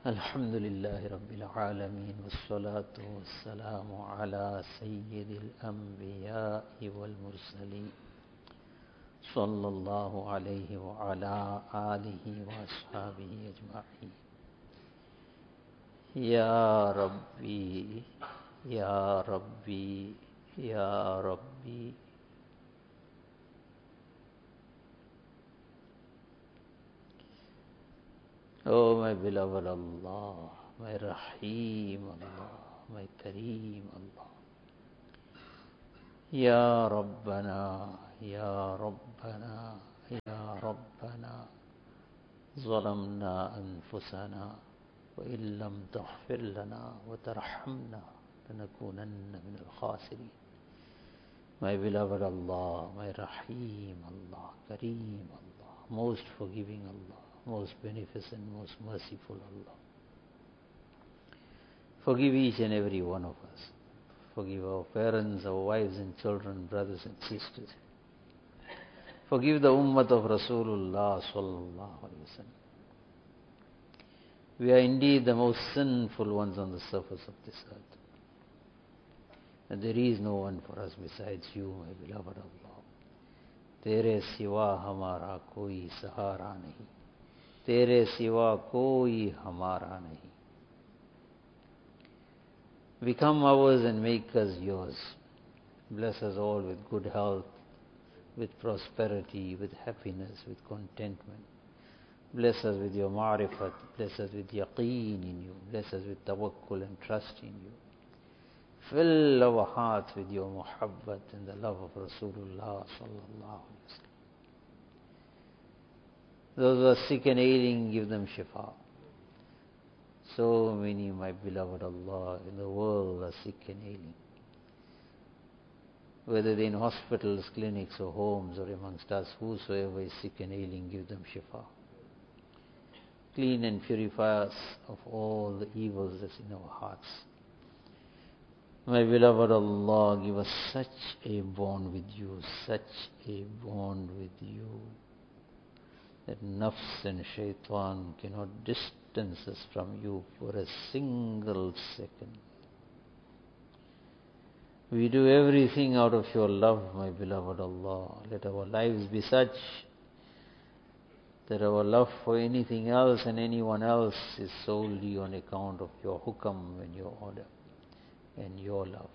الحمد لله رب العالمين والصلاة والسلام على سيد الأنبياء والمرسلين صلى الله عليه وعلى آله وأصحابه أجمعين. يا ربي يا ربي يا ربي Oh my beloved Allah, my Rahim Allah, my Kareem Allah. Ya Rabbana, Ya Rabbana, Ya Rabbana, ظلمنا أنفسنا وإن لم تغفر لنا وترحمنا لنكونن من الخاسرين. My beloved Allah, my Rahim Allah, Kareem Allah, most forgiving Allah, most beneficent, most merciful Allah. Forgive each and every one of us. Forgive our parents, our wives and children, brothers and sisters. Forgive the ummah of Rasulullah sallallahu alaihi wasallam. We are indeed the most sinful ones on the surface of this earth. And there is no one for us besides you, my beloved Allah. Tere siwa hamara koi sahara nahi. Tere siwa koi hamara nahi. Become ours and make us yours. Bless us all with good health, with prosperity, with happiness, with contentment. Bless us with your ma'rifat. Bless us with yaqeen in you. Bless us with tawakkul and trust in you. Fill our hearts with your muhabbat and the love of Rasulullah sallallahu alaihi wasallam. Those who are sick and ailing, give them shifa. So many, my beloved Allah, in the world are sick and ailing. Whether they're in hospitals, clinics or homes or amongst us, whosoever is sick and ailing, give them shifa. Clean and purify us of all the evils that's in our hearts. My beloved Allah, give us such a bond with you, such a bond with you, that nafs and shaitan cannot distance us from you for a single second. We do everything out of your love, my beloved Allah. Let our lives be such that our love for anything else and anyone else is solely on account of your hukam and your order and your love.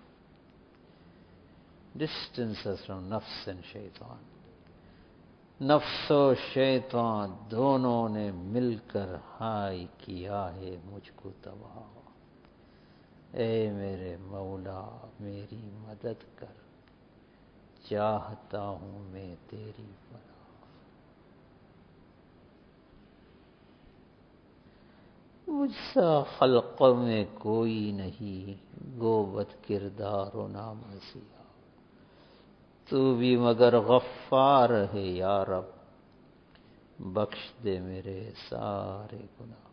Distance us from nafs and shaitan. नफ्स और शैतान दोनों ने मिलकर हाय किया है मुझको तबाह. ए मेरे मौला मेरी मदद कर, चाहता हूँ मैं तेरी पनाह. मुझसा खल्क़ में कोई नहीं, गोबत किरदार व नामसिया. तू भी मगर गफ्फार है या रब, बख्श दे मेरे सारे गुनाह.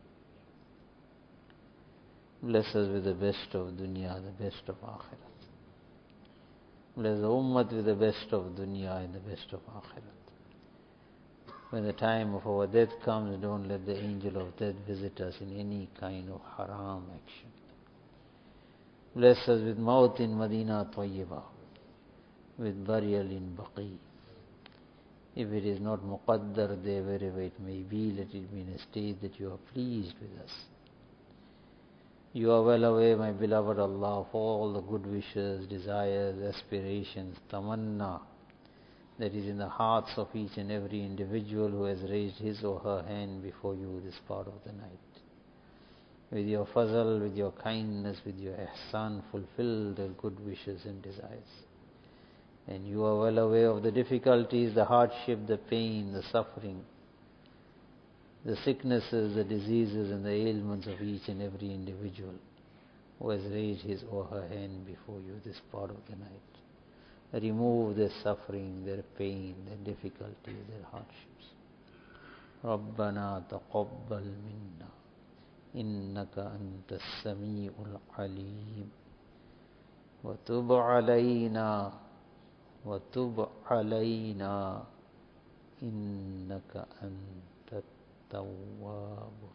Bless us with the best of dunya, the best of akhirat. Bless the ummah with the best of dunya and the best of akhirat. When the time of our death comes, don't let the angel of death visit us in any kind of haram action. Bless us with maut in Madinah Tayyibah, with burial in Baqi. If it is not muqaddar there, wherever it may be, let it be in a state that you are pleased with us. You are well aware, my beloved Allah, of all the good wishes, desires, aspirations, tamanna that is in the hearts of each and every individual who has raised his or her hand before you this part of the night. With your fazl, with your kindness, with your ihsan, fulfill their good wishes and desires. And you are well aware of the difficulties, the hardship, the pain, the suffering, the sicknesses, the diseases and the ailments of each and every individual who has raised his or her hand before you this part of the night. Remove their suffering, their pain, their difficulties, their hardships. رَبَّنَا تَقَبَّلْ مِنَّا إِنَّكَ أَنْتَ السَّمِيعُ الْعَلِيمُ وَتُبْ عَلَيْنَا وَتُبْ عَلَيْنَا إِنَّكَ أَنْتَ التَّوَّابُ